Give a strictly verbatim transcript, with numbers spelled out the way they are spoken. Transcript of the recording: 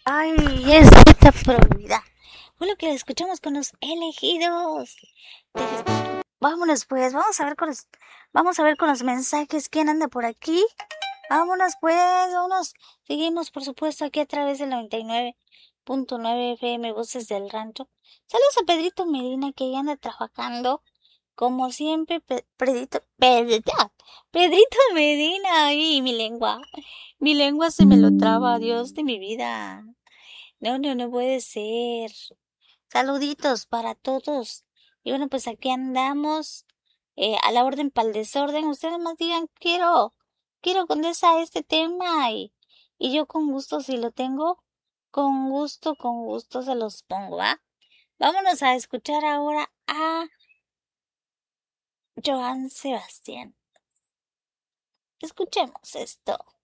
Ay, es esta probabilidad. Fue lo que escuchamos con los elegidos. Vámonos pues, vamos a ver con los, vamos a ver con los mensajes quién anda por aquí. Vámonos pues, vámonos. Seguimos por supuesto aquí a través del noventa y nueve punto nueve F M Voces del Rancho. Saludos a Pedrito Medina que ya anda trabajando. Como siempre, Pe- Pedrito, Pedrito, Pedrito Medina, ay, mi lengua, mi lengua se me lo traba, Dios de mi vida. No, no, no puede ser. Saluditos para todos. Y bueno, pues aquí andamos, eh, a la orden para el desorden. Ustedes más digan, quiero, quiero condesa este tema y, y yo con gusto si lo tengo, con gusto, con gusto se los pongo, ¿va? Vámonos a escuchar ahora a Joan Sebastián. Escuchemos esto.